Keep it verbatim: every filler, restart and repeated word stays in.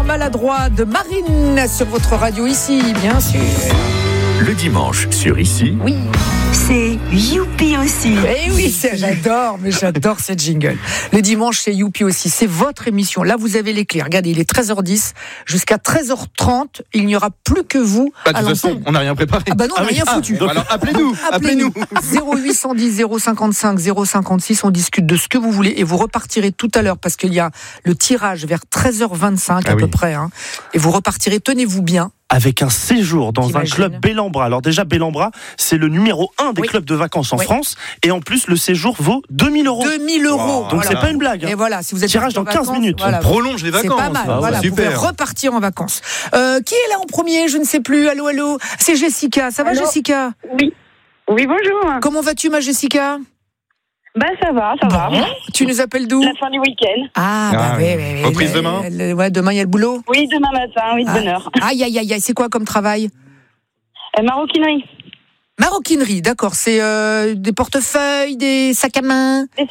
Cœur maladroit de Marine sur votre radio ici, bien sûr. Le dimanche sur Ici. Oui. C'est Youpi aussi. Eh oui, c'est, j'adore, mais j'adore cette jingle. Le dimanche, c'est Youpi aussi. C'est votre émission. Là, vous avez les clés. Regardez, il est treize heures dix. Jusqu'à treize heures trente, il n'y aura plus que vous. Bah, de toute façon, on n'a rien préparé. Ah bah non, on n'a ah oui. rien foutu. Ah, alors appelez-nous. Appelez-nous. zéro huit cent dix, zéro cinquante-cinq, zéro cinquante-six. On discute de ce que vous voulez et vous repartirez tout à l'heure parce qu'il y a le tirage vers treize heures vingt-cinq Ah à oui. peu près. Hein. Et vous repartirez, tenez-vous bien. Avec un séjour dans T'imagines ? un club Bellambra. Alors déjà, Bellambra, c'est le numéro un des Oui. clubs de vacances en Oui. France. Et en plus, le séjour vaut deux mille euros. deux mille euros. Wow. Donc c'est pas une blague. Hein. Et voilà, si vous êtes Tirage parti dans en quinze vacances, minutes. voilà. On prolonge les C'est vacances. pas mal, Ah ouais, voilà, vous super. pouvez repartir en vacances. Euh, qui est là en premier ? Je ne sais plus. Allô, allô. C'est Jessica. Ça va, Allô Jessica ? Oui. Oui, bonjour. Comment vas-tu, ma Jessica ? Bah, ça va, ça va. Bon. Tu nous appelles d'où ? La fin du week-end. Ah, Ah, bah oui, oui. oui, oui. Reprise Le- demain le- Ouais, demain, il y a le boulot. Oui, demain matin, oui, de Ah. bonne heure. Aïe, aïe, aïe, aïe. C'est quoi comme travail ? Euh, maroquinerie. Maroquinerie, d'accord. C'est euh, des portefeuilles, des sacs à main. Des